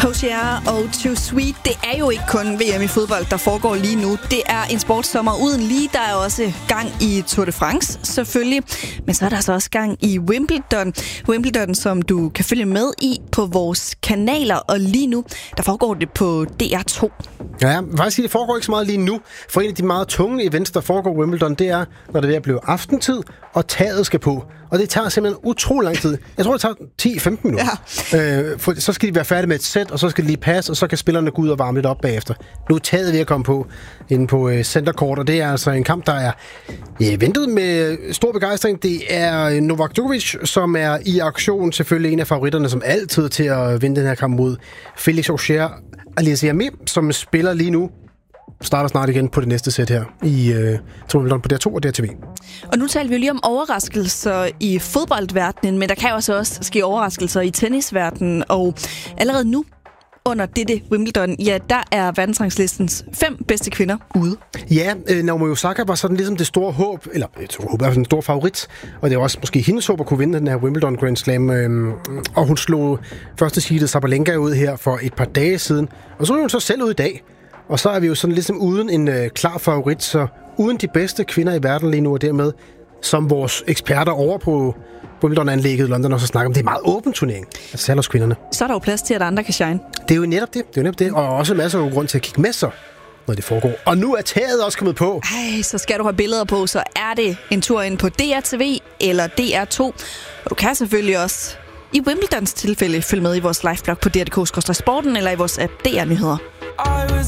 Hozier og Too Sweet. Det er jo ikke kun VM i fodbold, der foregår lige nu. Det er en sportssommer uden lige. Der er også gang i Tour de France, selvfølgelig. Men så er der så også gang i Wimbledon. Wimbledon, som du kan følge med i på vores kanaler. Og lige nu, der foregår det på DR2. Ja, faktisk det foregår ikke så meget lige nu. For en af de meget tunge events, der foregår i Wimbledon, det er, når det er ved at blive aftentid, og taget skal på. Og det tager simpelthen utrolig lang tid. Jeg tror, det tager 10-15 minutter. Ja. For så skal de være færdige med et sæt, og så skal de lige passe, og så kan spillerne gå ud og varme lidt op bagefter. Nu er taget ved at komme på inde på Center Court, og det er altså en kamp, der er ventet med stor begejstring. Det er Novak Djokovic, som er i aktion, selvfølgelig en af favoritterne, som altid til at vinde den her kamp mod Felix Auger-Aliassime, som spiller lige nu. Starter snart igen på det næste sæt her i Wimbledon på DR2 og DRTV. Og nu taler vi jo lige om overraskelser i fodboldverdenen, men der kan jo også ske overraskelser i tennisverdenen, og allerede nu under dette Wimbledon, ja, der er verdensrangslistens 5 bedste kvinder ude. Ja, Naomi Osaka var sådan ligesom det store håb, eller en stor favorit, og det er også måske hendes håb at kunne vinde den her Wimbledon Grand Slam, og hun slog første seedet Sabalenka ud her for et par dage siden, og så er hun så selv ud i dag. Og så er vi jo sådan ligesom uden en klar favorit, så uden de bedste kvinder i verden lige nu, og dermed som vores eksperter over på Wimbledon-anlægget i London også snakker om, det er en meget åben turnering, altså særligt hos kvinderne. Så er der jo plads til, at andre kan shine. Det er jo netop det, og også masser af grund til at kigge med sig, når det foregår. Og nu er taget også kommet på. Ej, så skal du have billeder på, så er det en tur ind på DRTV eller DR2. Og du kan selvfølgelig også i Wimbledons tilfælde følge med i vores liveblog på DR.dk/sporten eller i vores app DR Nyheder.